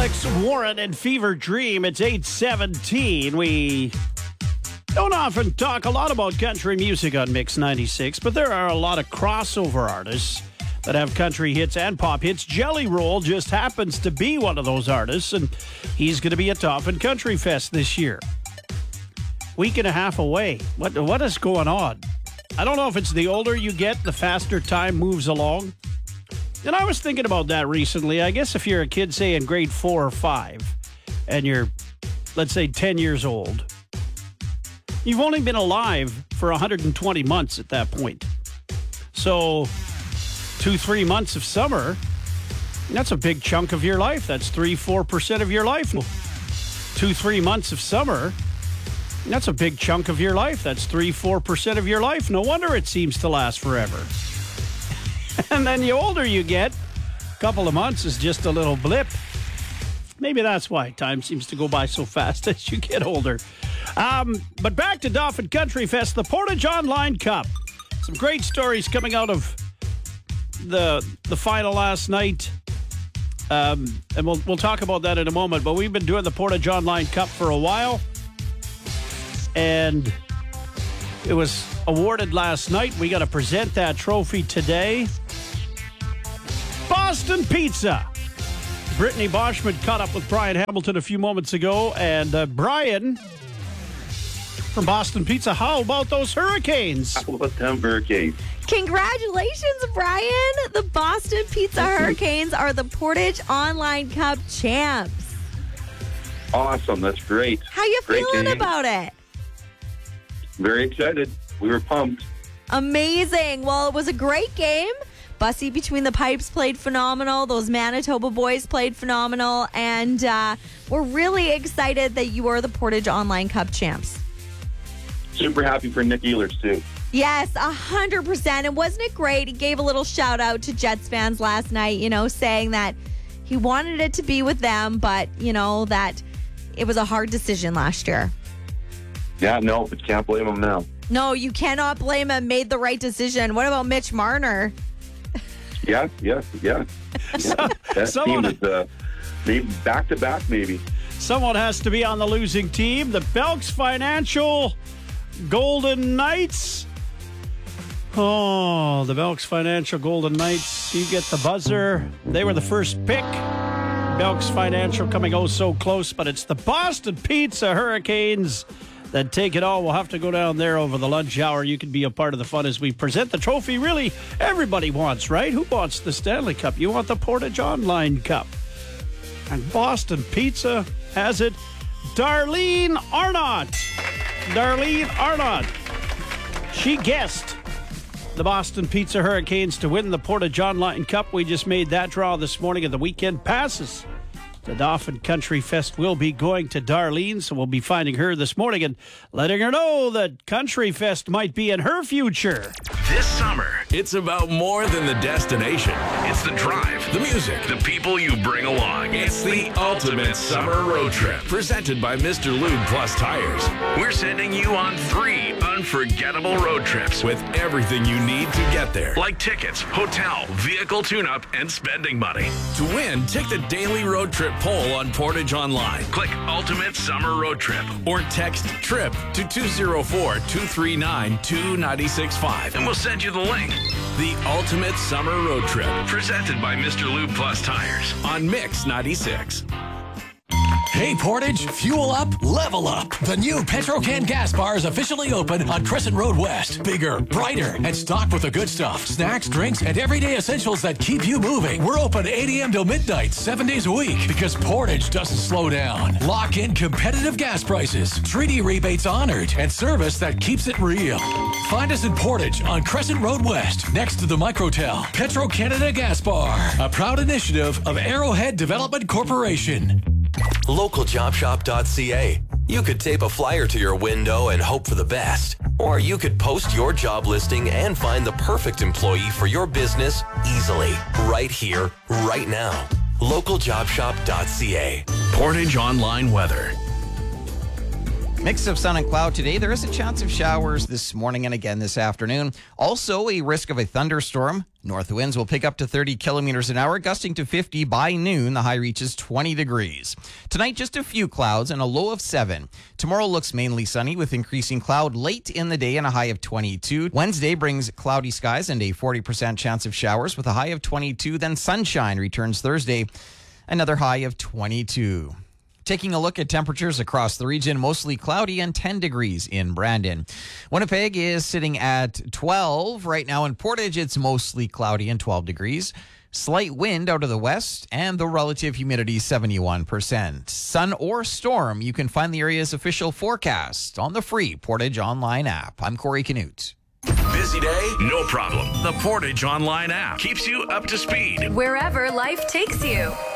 Alex Warren and Fever Dream. It's 8:17. We don't often talk a lot about country music on Mix 96, but there are a lot of crossover artists that have country hits and pop hits. Jelly Roll just happens to be one of those artists, and he's going to be at Dauphin Country Fest this year. Week and a half away. What is going on? I don't know if it's the older you get, the faster time moves along. And I was thinking about that recently. I guess if you're a kid, say, in grade 4 or 5, and you're, let's say, 10 years old, you've only been alive for 120 months at that point. So 2-3 months of summer, that's a big chunk of your life. That's 3-4% of your life. 2-3 months of summer, that's a big chunk of your life. That's 3-4% of your life. No wonder it seems to last forever. And then the older you get, a couple of months is just a little blip. Maybe that's why time seems to go by so fast as you get older. But back to Dauphin Country Fest, the Portage Online Cup. Some great stories coming out of the final last night. And we'll talk about that in a moment. But we've been doing the Portage Online Cup for a while. And it was awarded last night. We got to present that trophy today. Boston Pizza. Brittany Boschman caught up with Brian Hamilton a few moments ago. And Brian from Boston Pizza, how about those Hurricanes? How about them Hurricanes? Congratulations, Brian. The Boston Pizza Hurricanes are the Portage Online Cup champs. Awesome. That's great. How you feeling game. about it? Very excited. We were pumped. Amazing. Well, it was a great game. Bussy Between the Pipes played phenomenal. Those Manitoba boys played phenomenal. And we're really excited that you are the Portage Online Cup champs. Super happy for Nick Ehlers, too. Yes, 100%. And wasn't it great? He gave a little shout out to Jets fans last night, saying that he wanted it to be with them, but, that it was a hard decision last year. Yeah, no, but can't blame him now. No, you cannot blame him. Made the right decision. What about Mitch Marner? Yeah. That team is maybe back-to-back, maybe. Someone has to be on the losing team. The Belks Financial Golden Knights. Oh, the Belks Financial Golden Knights. You get the buzzer. They were the first pick. Belks Financial coming oh so close, but it's the Boston Pizza Hurricanes that take it all. We'll have to go down there over the lunch hour. You can be a part of the fun as we present the trophy. Really, everybody wants, right? Who wants the Stanley Cup? You want the Portage Online Cup. And Boston Pizza has it. Darlene Arnott. She guessed the Boston Pizza Hurricanes to win the Portage Online Cup. We just made that draw this morning, and the weekend passes. The Dauphin Country Fest will be going to Darlene, so we'll be finding her this morning and letting her know that Country Fest might be in her future. This summer, it's about more than the destination. It's the drive, the music, the people you bring along. It's the ultimate summer road trip. Presented by Mr. Lube Plus Tires. We're sending you on 3 unforgettable road trips with everything you need to get there. Like tickets, hotel, vehicle tune-up, and spending money. To win, take the daily road trip poll on Portage Online. Click Ultimate Summer Road Trip or text TRIP to 204-239-2965 and we'll send you the link. The Ultimate Summer Road Trip, presented by Mr. Lube Plus Tires on Mix 96. Hey Portage, fuel up, level up. The new Petrocan gas bar is officially open on Crescent Road West. Bigger, brighter, and stocked with the good stuff. Snacks, drinks, and everyday essentials that keep you moving. We're open 8 a.m. till midnight, 7 days a week, because Portage doesn't slow down. Lock in competitive gas prices, treaty rebates honored, and service that keeps it real. Find us in Portage on Crescent Road West, next to the Microtel. Petro-Canada Gas Bar, a proud initiative of Arrowhead Development Corporation. LocalJobShop.ca. You could tape a flyer to your window and hope for the best. Or you could post your job listing and find the perfect employee for your business easily. Right here, right now. LocalJobShop.ca. Portage Online Weather. Mix of sun and cloud today. There is a chance of showers this morning and again this afternoon. Also, a risk of a thunderstorm. North winds will pick up to 30 kilometers an hour, gusting to 50 by noon. The high reaches 20 degrees. Tonight, just a few clouds and a low of 7. Tomorrow looks mainly sunny with increasing cloud late in the day and a high of 22. Wednesday brings cloudy skies and a 40% chance of showers with a high of 22. Then sunshine returns Thursday, another high of 22. Taking a look at temperatures across the region, mostly cloudy and 10 degrees in Brandon. Winnipeg is sitting at 12. Right now in Portage, it's mostly cloudy and 12 degrees. Slight wind out of the west and the relative humidity 71%. Sun or storm, you can find the area's official forecast on the free Portage Online app. I'm Corey Canute. Busy day? No problem. The Portage Online app keeps you up to speed wherever life takes you.